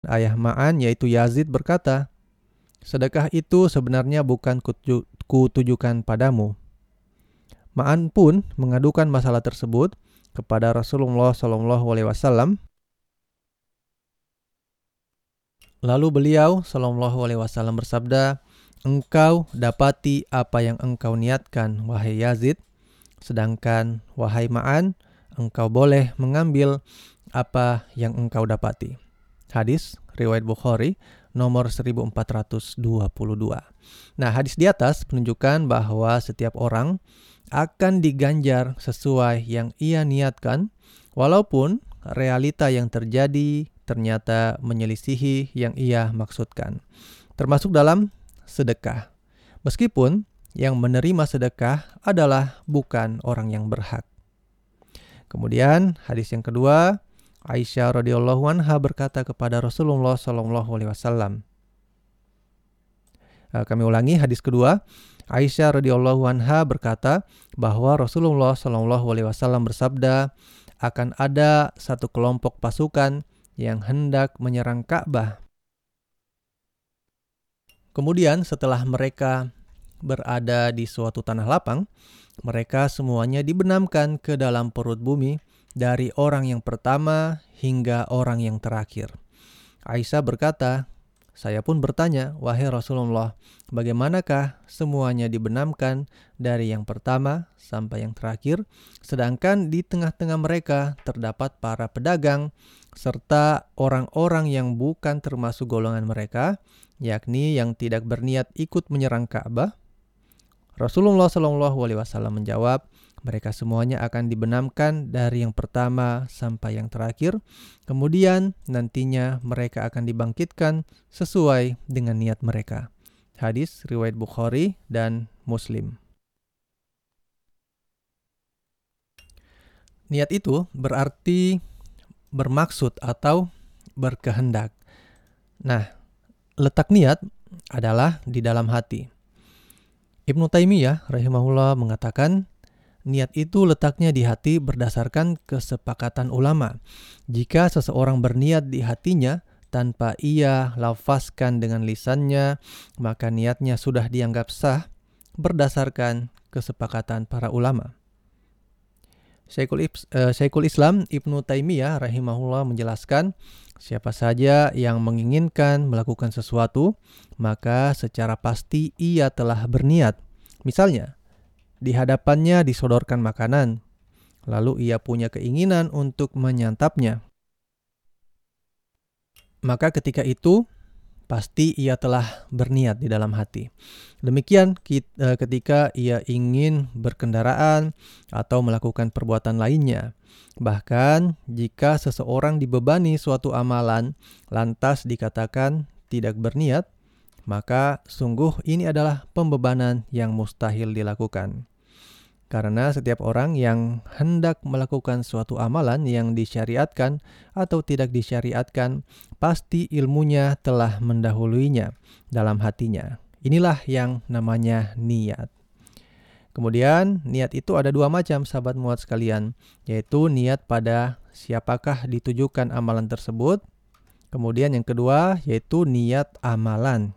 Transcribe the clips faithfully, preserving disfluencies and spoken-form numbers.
Ayah Ma'an yaitu Yazid berkata, sedekah itu sebenarnya bukan kutu- kutujukan padamu. Ma'an pun mengadukan masalah tersebut kepada Rasulullah Shallallahu Alaihi Wasallam. Lalu beliau Shallallahu Alaihi Wasallam bersabda, engkau dapati apa yang engkau niatkan, wahai Yazid, sedangkan wahai Ma'an, engkau boleh mengambil apa yang engkau dapati. Hadis riwayat Bukhari nomor seribu empat ratus dua puluh dua. Nah, hadis di atas menunjukkan bahwa setiap orang akan diganjar sesuai yang ia niatkan, walaupun realita yang terjadi ternyata menyelisihi yang ia maksudkan. Termasuk dalam sedekah. Meskipun yang menerima sedekah adalah bukan orang yang berhak. Kemudian hadis yang kedua, Aisyah radhiyallahu anha berkata kepada Rasulullah sallallahu alaihi wasallam. Kami ulangi hadis kedua. Aisyah radhiyallahu anha berkata bahwa Rasulullah sallallahu alaihi wasallam bersabda, akan ada satu kelompok pasukan yang hendak menyerang Ka'bah. Kemudian setelah mereka berada di suatu tanah lapang, mereka semuanya dibenamkan ke dalam perut bumi, dari orang yang pertama hingga orang yang terakhir. Aisyah berkata, saya pun bertanya, wahai Rasulullah, bagaimanakah semuanya dibenamkan dari yang pertama sampai yang terakhir, sedangkan di tengah-tengah mereka terdapat para pedagang, serta orang-orang yang bukan termasuk golongan mereka, yakni yang tidak berniat ikut menyerang Ka'bah? Rasulullah shallallahu alaihi wasallam menjawab, mereka semuanya akan dibenamkan dari yang pertama sampai yang terakhir. Kemudian nantinya mereka akan dibangkitkan sesuai dengan niat mereka. Hadis riwayat Bukhari dan Muslim. Niat itu berarti bermaksud atau berkehendak. Nah, letak niat adalah di dalam hati. Ibnu Taimiyah rahimahullah mengatakan, niat itu letaknya di hati berdasarkan kesepakatan ulama. Jika seseorang berniat di hatinya tanpa ia lafazkan dengan lisannya, maka niatnya sudah dianggap sah berdasarkan kesepakatan para ulama. Syekhul, uh, Syekhul Islam Ibnu Taimiyah rahimahullah menjelaskan, siapa saja yang menginginkan melakukan sesuatu, maka secara pasti ia telah berniat. Misalnya, di hadapannya disodorkan makanan, lalu ia punya keinginan untuk menyantapnya. Maka ketika itu, pasti ia telah berniat di dalam hati. Demikian ketika ia ingin berkendaraan atau melakukan perbuatan lainnya. Bahkan jika seseorang dibebani suatu amalan, lantas dikatakan tidak berniat, maka sungguh ini adalah pembebanan yang mustahil dilakukan. Karena setiap orang yang hendak melakukan suatu amalan yang disyariatkan atau tidak disyariatkan, pasti ilmunya telah mendahuluinya dalam hatinya. Inilah yang namanya niat. Kemudian niat itu ada dua macam, sahabat muat sekalian, yaitu niat pada siapakah ditujukan amalan tersebut. Kemudian yang kedua yaitu niat amalan.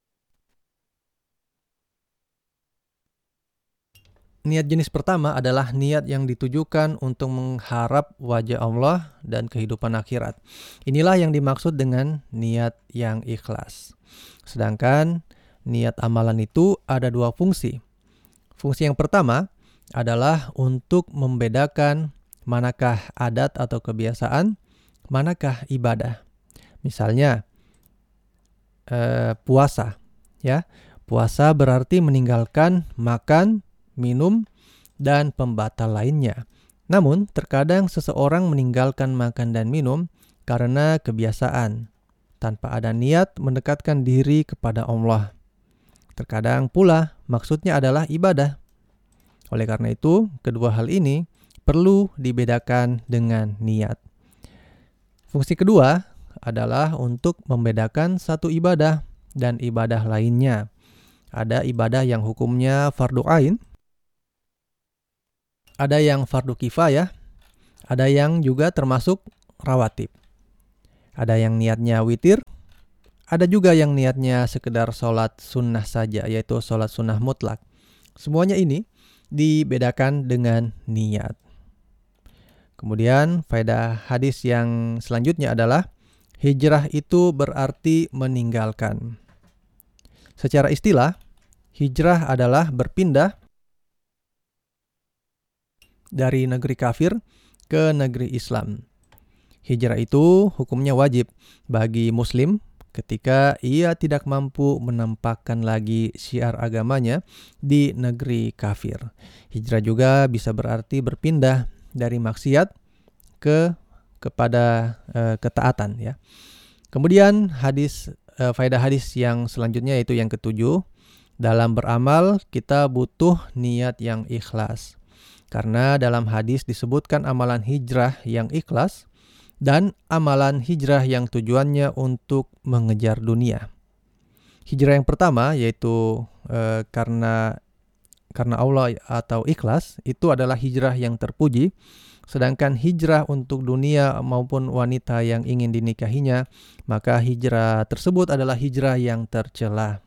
Niat jenis pertama adalah niat yang ditujukan untuk mengharap wajah Allah dan kehidupan akhirat. Inilah yang dimaksud dengan niat yang ikhlas. Sedangkan niat amalan itu ada dua fungsi. Fungsi yang pertama adalah untuk membedakan manakah adat atau kebiasaan, manakah ibadah. Misalnya eh, puasa, ya. Puasa berarti meninggalkan makan, minum, dan pembatal lainnya. Namun, terkadang seseorang meninggalkan makan dan minum karena kebiasaan, tanpa ada niat mendekatkan diri kepada Allah. Terkadang pula maksudnya adalah ibadah. Oleh karena itu, kedua hal ini perlu dibedakan dengan niat. Fungsi kedua adalah untuk membedakan satu ibadah dan ibadah lainnya. Ada ibadah yang hukumnya fardu ain, ada yang fardu kifayah, ada yang juga termasuk rawatib. Ada yang niatnya witir, ada juga yang niatnya sekedar sholat sunnah saja, yaitu sholat sunnah mutlak. Semuanya ini dibedakan dengan niat. Kemudian faedah hadis yang selanjutnya adalah hijrah itu berarti meninggalkan. Secara istilah, hijrah adalah berpindah dari negeri kafir ke negeri Islam. Hijrah itu hukumnya wajib bagi muslim ketika ia tidak mampu menampakkan lagi syiar agamanya di negeri kafir. Hijrah juga bisa berarti berpindah dari maksiat ke kepada e, ketaatan ya. Kemudian hadis e, faedah hadis yang selanjutnya yaitu yang ketujuh, dalam beramal kita butuh niat yang ikhlas. Karena dalam hadis disebutkan amalan hijrah yang ikhlas dan amalan hijrah yang tujuannya untuk mengejar dunia. Hijrah yang pertama yaitu e, karena karena Allah atau ikhlas itu adalah hijrah yang terpuji, sedangkan hijrah untuk dunia maupun wanita yang ingin dinikahinya, maka hijrah tersebut adalah hijrah yang tercela.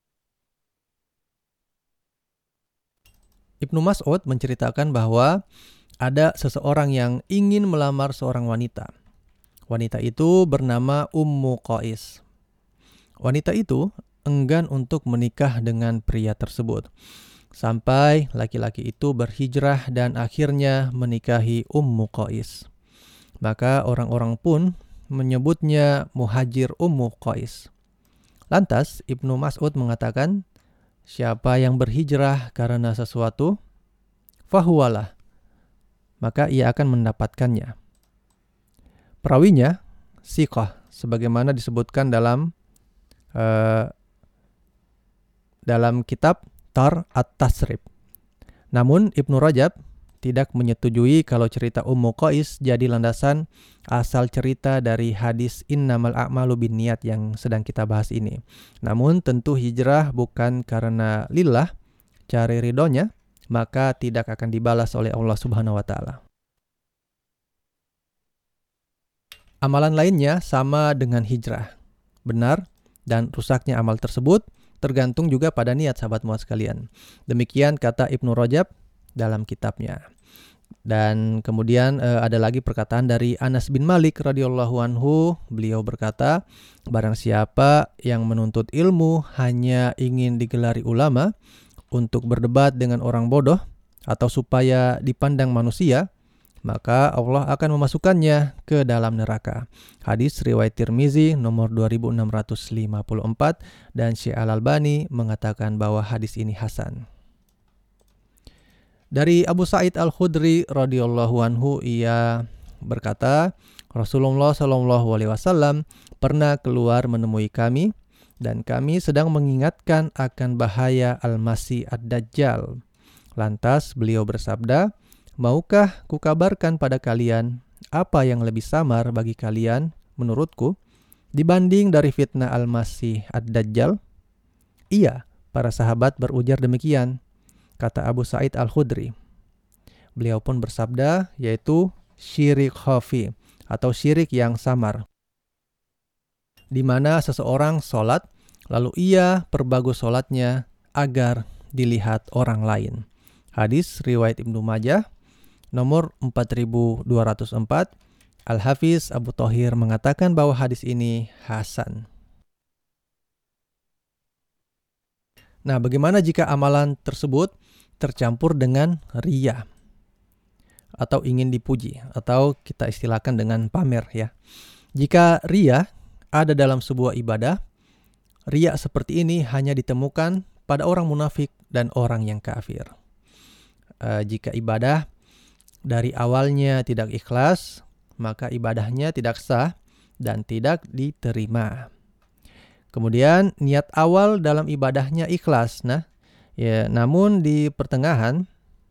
Ibnu Mas'ud menceritakan bahwa ada seseorang yang ingin melamar seorang wanita. Wanita itu bernama Ummu Qais. Wanita itu enggan untuk menikah dengan pria tersebut. Sampai laki-laki itu berhijrah dan akhirnya menikahi Ummu Qais. Maka orang-orang pun menyebutnya Muhajir Ummu Qais. Lantas Ibnu Mas'ud mengatakan, siapa yang berhijrah karena sesuatu, fahuwalah, maka ia akan mendapatkannya. Perawinya siqah, sebagaimana disebutkan dalam uh, dalam kitab Tar at-Tasrib. Namun Ibnu Rajab tidak menyetujui kalau cerita Ummu Qais jadi landasan asal cerita dari hadis innamal a'malu binniyat yang sedang kita bahas ini. Namun tentu hijrah bukan karena lillah, cari ridhonya, maka tidak akan dibalas oleh Allah Subhanahu wa taala. Amalan lainnya sama dengan hijrah. Benar dan rusaknya amal tersebut tergantung juga pada niat sahabat muat sekalian. Demikian kata Ibnu Rajab dalam kitabnya. Dan kemudian e, ada lagi perkataan dari Anas bin Malik radhiyallahu anhu. Beliau berkata, barang siapa yang menuntut ilmu hanya ingin digelari ulama untuk berdebat dengan orang bodoh atau supaya dipandang manusia, maka Allah akan memasukkannya ke dalam neraka. Hadis riwayat Tirmizi nomor dua ribu enam ratus lima puluh empat dan Syekh Al-Albani mengatakan bahwa hadis ini hasan. Dari Abu Sa'id Al-Khudri radhiyallahu anhu, ia berkata, Rasulullah shallallahu alaihi wasallam pernah keluar menemui kami dan kami sedang mengingatkan akan bahaya Al-Masih Ad-Dajjal. Lantas beliau bersabda, maukah kukabarkan pada kalian apa yang lebih samar bagi kalian menurutku dibanding dari fitnah Al-Masih Ad-Dajjal? Iya, para sahabat berujar demikian, kata Abu Sa'id Al-Khudri. Beliau pun bersabda, yaitu syirik khafi atau syirik yang samar, di mana seseorang sholat lalu ia perbagus sholatnya agar dilihat orang lain. Hadis riwayat Ibnu Majah nomor empat ribu dua ratus empat. Al-Hafiz Abu Thahir mengatakan bahwa hadis ini hasan. Nah, bagaimana jika amalan tersebut tercampur dengan riya atau ingin dipuji, atau kita istilahkan dengan pamer ya. Jika riya ada dalam sebuah ibadah, riya seperti ini hanya ditemukan pada orang munafik dan orang yang kafir. E, jika ibadah dari awalnya tidak ikhlas, maka ibadahnya tidak sah dan tidak diterima. Kemudian niat awal dalam ibadahnya ikhlas, nah, ya, namun di pertengahan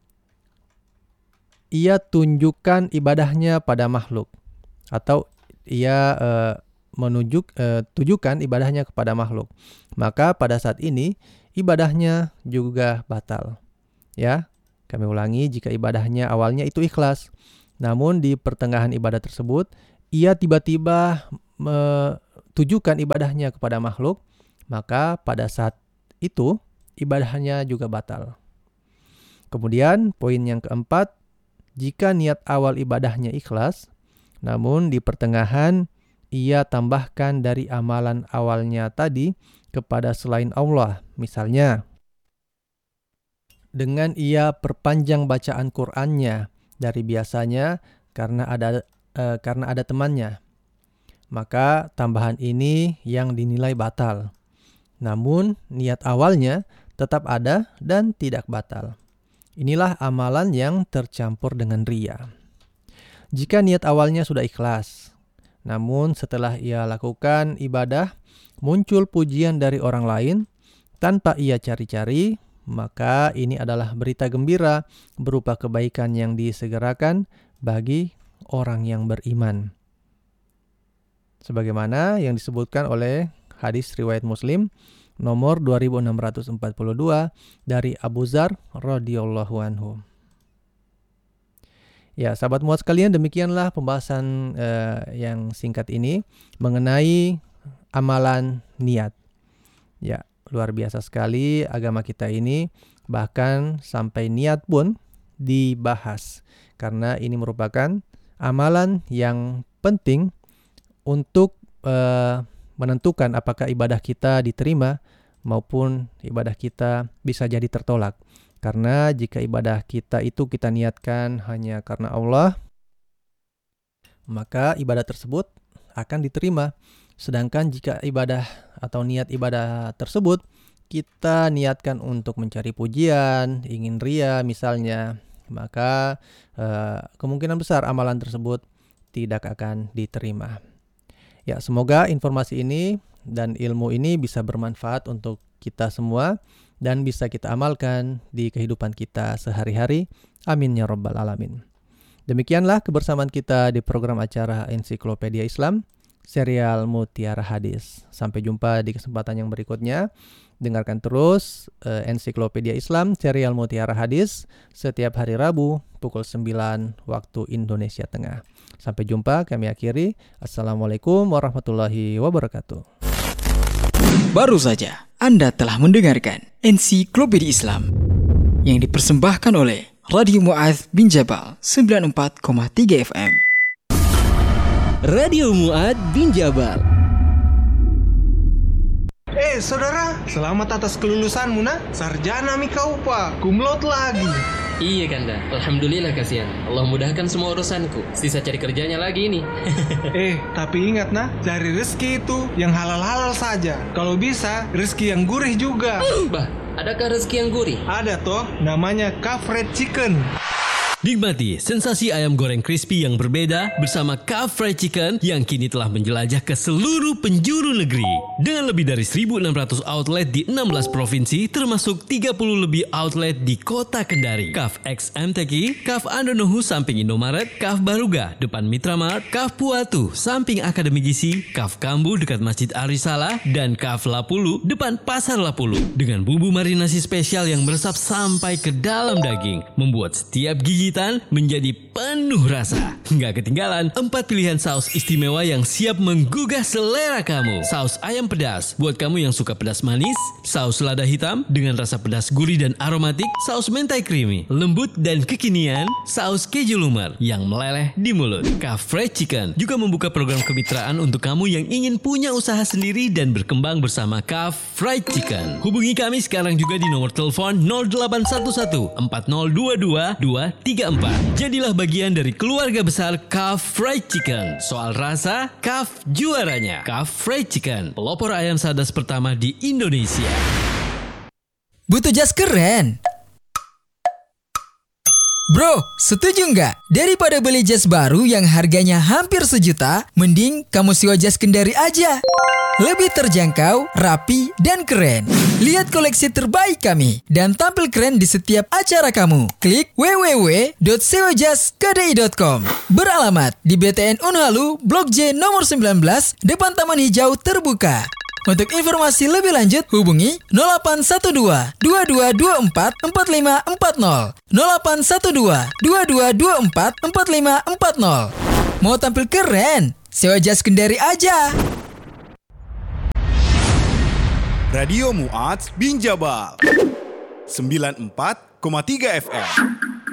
ia tunjukkan ibadahnya pada makhluk atau ia e, menunjuk e, tujukan ibadahnya kepada makhluk, maka pada saat ini ibadahnya juga batal. Ya, kami ulangi, jika ibadahnya awalnya itu ikhlas, namun di pertengahan ibadah tersebut ia tiba-tiba tujukan ibadahnya kepada makhluk, maka pada saat itu ibadahnya juga batal. Kemudian poin yang keempat, jika niat awal ibadahnya ikhlas, namun di pertengahan ia tambahkan dari amalan awalnya tadi kepada selain Allah. Misalnya, dengan ia perpanjang bacaan Qur'annya dari biasanya karena ada eh, karena ada temannya, maka tambahan ini yang dinilai batal. Namun niat awalnya tetap ada dan tidak batal. Inilah amalan yang tercampur dengan riya. Jika niat awalnya sudah ikhlas, namun setelah ia lakukan ibadah muncul pujian dari orang lain tanpa ia cari-cari, maka ini adalah berita gembira berupa kebaikan yang disegerakan bagi orang yang beriman. Sebagaimana yang disebutkan oleh hadis riwayat Muslim nomor dua ribu enam ratus empat puluh dua dari Abu Dzar radhiyallahu anhu. Ya, sahabat muat sekalian, demikianlah pembahasan eh, yang singkat ini mengenai amalan niat. Ya, luar biasa sekali agama kita ini, bahkan sampai niat pun dibahas karena ini merupakan amalan yang penting untuk uh, menentukan apakah ibadah kita diterima maupun ibadah kita bisa jadi tertolak. Karena jika ibadah kita itu kita niatkan hanya karena Allah, maka ibadah tersebut akan diterima. Sedangkan jika ibadah atau niat ibadah tersebut kita niatkan untuk mencari pujian, ingin riya misalnya, maka uh, kemungkinan besar amalan tersebut tidak akan diterima. Ya, semoga informasi ini dan ilmu ini bisa bermanfaat untuk kita semua dan bisa kita amalkan di kehidupan kita sehari-hari. Amin ya rabbal alamin. Demikianlah kebersamaan kita di program acara Ensiklopedia Islam, serial Mutiara Hadis. Sampai jumpa di kesempatan yang berikutnya. Dengarkan terus uh, Ensiklopedia Islam, serial Mutiara Hadis setiap hari Rabu pukul sembilan waktu Indonesia Tengah. Sampai jumpa, kami akhiri. Assalamualaikum warahmatullahi wabarakatuh. Baru saja Anda telah mendengarkan Ensiklopedia Islam yang dipersembahkan oleh Radio Mu'adz bin Jabal sembilan puluh empat koma tiga F M. Radio Mu'adz bin Jabal. Eh saudara, selamat atas kelulusanmu nak. Sarjana mi kau pak, kumlot lagi. Iya Kanda, alhamdulillah kasihan. Allah mudahkan semua urusanku. Sisa cari kerjanya lagi ini. Eh, tapi ingat nah, cari rezeki itu yang halal-halal saja. Kalau bisa, rezeki yang gurih juga. Bah, adakah rezeki yang gurih? Ada toh, namanya Kaf Fried Chicken. Nikmati sensasi ayam goreng crispy yang berbeda bersama Kaf Fried Chicken yang kini telah menjelajah ke seluruh penjuru negeri. Dengan lebih dari seribu enam ratus outlet di enam belas provinsi termasuk tiga puluh lebih outlet di kota Kendari. Kaf X M T Q, Kaf Andonohu samping Indomaret, Kaf Baruga depan Mitramart, Kaf Puatu samping Akademi Gizi, Kaf Kambu dekat Masjid Arisala, dan Kaf Lapulu depan Pasar Lapulu. Dengan bumbu marinasi spesial yang meresap sampai ke dalam daging, membuat setiap gigi menjadi penuh rasa. Nggak ketinggalan empat pilihan saus istimewa yang siap menggugah selera kamu. Saus ayam pedas buat kamu yang suka pedas manis, saus lada hitam dengan rasa pedas gurih dan aromatik, saus mentai creamy, lembut dan kekinian, saus keju lumer yang meleleh di mulut. Kaf Fried Chicken juga membuka program kemitraan untuk kamu yang ingin punya usaha sendiri dan berkembang bersama Kaf Fried Chicken. Hubungi kami sekarang juga di nomor telepon nol delapan satu satu empat nol dua dua dua tiga empat. Jadilah bagian dari keluarga besar Kaf Fried Chicken. Soal rasa, Kaf juaranya. Kaf Fried Chicken, pelopor ayam sadas pertama di Indonesia. Butuh jas keren? Bro, setuju nggak? Daripada beli jas baru yang harganya hampir sejuta, mending kamu sewa jas Kendari aja. Lebih terjangkau, rapi, dan keren. Lihat koleksi terbaik kami dan tampil keren di setiap acara kamu. Klik w w w dot sewa jas k d i dot com. Beralamat di B T N Unhalu, Blok J nomor sembilan belas, depan Taman Hijau Terbuka. Untuk informasi lebih lanjut, hubungi nol delapan satu dua dua dua dua empat empat lima empat nol, nol delapan satu dua dua dua dua empat empat lima empat nol. Mau tampil keren? sewa jas kendari aja. Radio Mu'adz bin Jabal sembilan puluh empat koma tiga F M.